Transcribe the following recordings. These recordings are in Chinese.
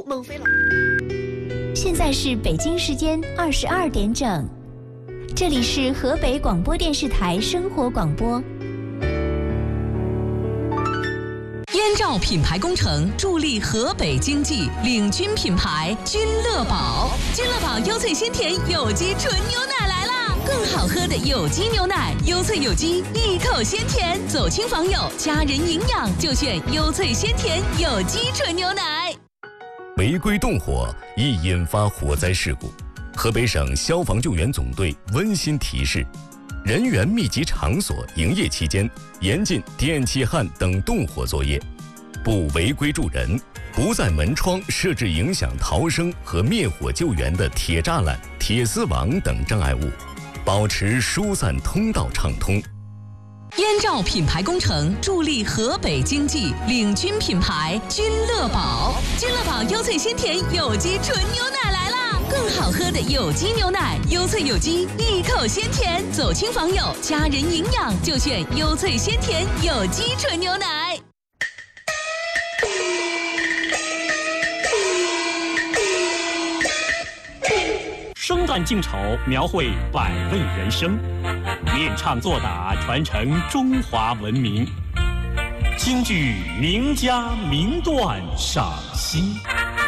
孟非老。 现在是北京时间22点整，这里是河北广播电视台生活广播。 燕赵品牌工程助力河北经济，领军品牌君乐宝。君乐宝优萃鲜甜有机纯牛奶来啦！更好喝的有机牛奶，优萃有机，一口鲜甜。走亲访友，家人营养就选优萃鲜甜有机纯牛奶。 违规动火易引发火灾事故，河北省消防救援总队温馨提示：人员密集场所营业期间，严禁电气焊等动火作业，不违规助人，不在门窗设置影响逃生和灭火救援的铁栅栏、铁丝网等障碍物，保持疏散通道畅通。 燕赵品牌工程助力河北经济，领军品牌君乐宝。君乐宝优萃鲜甜有机纯牛奶来啦！更好喝的有机牛奶，优萃有机，一口鲜甜。走亲访友，家人营养就选优萃鲜甜有机纯牛奶。 生旦净丑，描绘百味人生；练唱作打，传承中华文明。京剧名家名段赏析。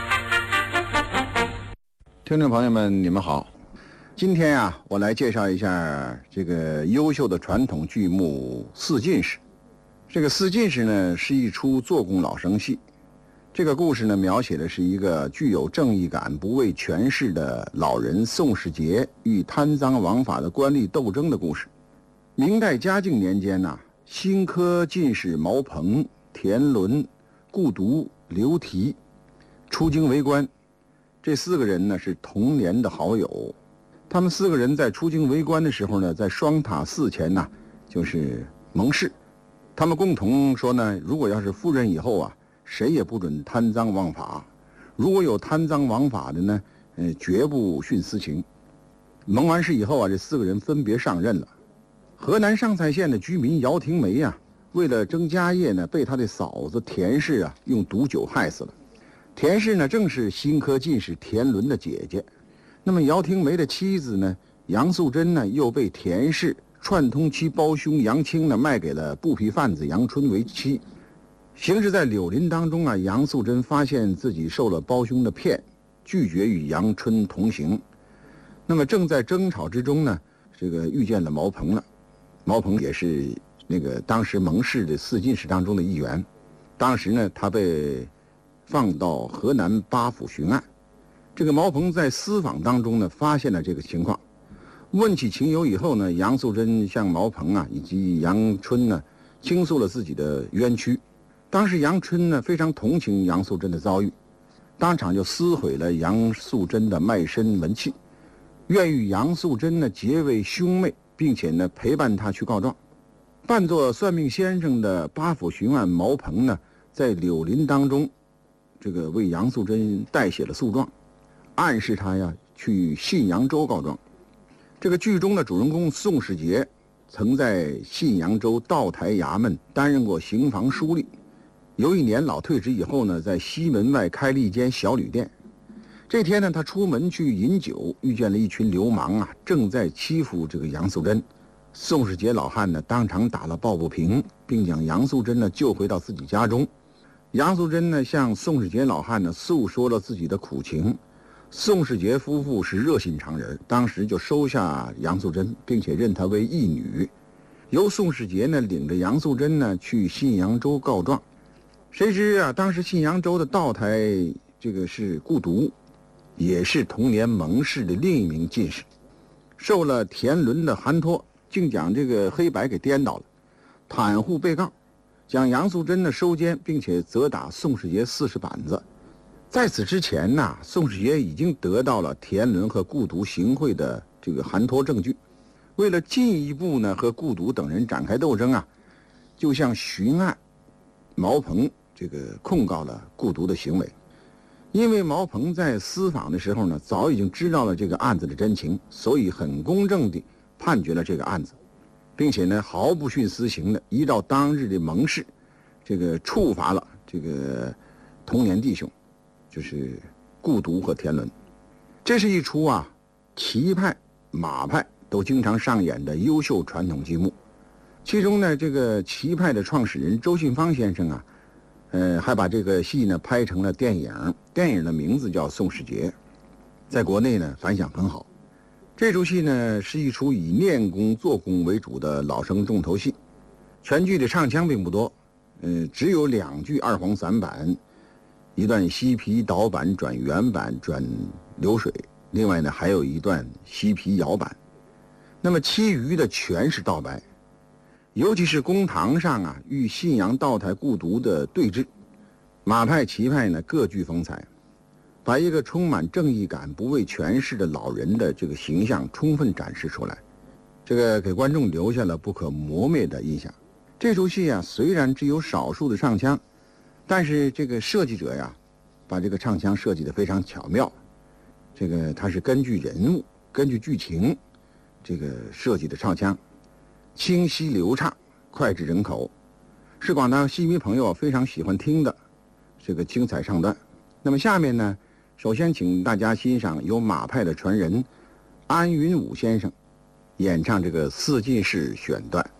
听众朋友们，你们好。今天啊，我来介绍一下这个优秀的传统剧目《四进士》。这个《四进士》呢，是一出做工老生戏。这个故事呢，描写的是一个具有正义感、不畏权势的老人宋世杰与贪赃枉法的官吏斗争的故事。明代嘉靖年间呐，新科进士毛鹏、田伦、顾独、刘提出京为官。这4个人呢是同年的好友。他们4个人在出京为官的时候呢，在双塔寺前呢，就是盟誓。他们共同说呢，如果要是赴任以后啊，谁也不准贪赃枉法，如果有贪赃枉法的呢，绝不徇私情。盟完誓以后啊，这4个人分别上任了。河南上蔡县的居民姚廷梅啊，为了争家业呢，被他的嫂子田氏啊用毒酒害死了。田氏呢，正是新科进士田伦的姐姐。那么姚廷梅的妻子呢，杨素贞呢，又被田氏串通其胞兄杨清呢，卖给了布匹贩子杨春为妻。行驶在柳林当中啊，杨素贞发现自己受了胞兄的骗，拒绝与杨春同行。那么正在争吵之中呢，这个遇见了毛鹏了。毛鹏也是那个当时盟誓的4进士当中的一员。当时呢，他被放到河南八府巡案。这个毛鹏在私访当中呢，发现了这个情况，问起情由以后呢，杨素贞向毛鹏啊以及杨春呢倾诉了自己的冤屈。当时杨春呢非常同情杨素贞的遭遇，当场就撕毁了杨素贞的卖身文契，愿与杨素贞呢结为兄妹，并且呢陪伴她去告状。扮作算命先生的八府巡案毛鹏呢，在柳林当中，这个为杨素贞代写了诉状，暗示他呀去信阳州告状。这个剧中的主人公宋世杰曾在信阳州道台衙门担任过刑房书吏。有一年老退职以后呢，在西门外开了一间小旅店。这天呢，他出门去饮酒，遇见了一群流氓啊，正在欺负这个杨素贞。宋世杰老汉呢，当场打了抱不平，并将杨素贞呢救回到自己家中。杨素贞呢，向宋世杰老汉呢诉说了自己的苦情。宋世杰夫妇是热心肠人，当时就收下杨素贞，并且认她为义女。由宋世杰呢领着杨素贞呢去信阳州告状。谁知啊，当时信阳州的道台这个是顾独，也是同年盟誓的另一名进士，受了田伦的寒托，竟将这个黑白给颠倒了，袒护被告，将杨素贞呢收监，并且责打宋世杰40板子。在此之前呢，宋世杰已经得到了田伦和顾独行贿的这个寒托证据。为了进一步呢和顾独等人展开斗争啊，就向巡案毛鹏这个控告了顾独的行为。因为毛鹏在私访的时候呢，早已经知道了这个案子的真情，所以很公正地判决了这个案子，并且呢毫不徇私情的依照当日的盟誓，这个处罚了这个同年弟兄， 就是顾独和田伦。这是一出啊，齐派、马派都经常上演的优秀传统剧目。其中呢，这个齐派的创始人周信芳先生啊，还把这个戏呢拍成了电影，电影的名字叫《宋世杰》，在国内呢反响很好。这出戏呢是一出以练功做功为主的老生重头戏，全剧的唱腔并不多，只有2句二黄散板，一段西皮倒板转原板转流水，另外呢还有一段西皮摇板，那么其余的全是倒白。尤其是公堂上啊，与信阳道台顾独的对峙，马派齐派呢各具风采，把一个充满正义感、不畏权势的老人的这个形象充分展示出来，这个给观众留下了不可磨灭的印象。这出戏啊，虽然只有少数的唱腔，但是这个设计者呀，把这个唱腔设计得非常巧妙。这个它是根据人物、根据剧情，这个设计的唱腔，清晰流畅，脍炙人口，是广大戏迷朋友非常喜欢听的这个精彩唱段。那么下面呢，首先请大家欣赏由马派的传人安云武先生演唱这个四进士选段。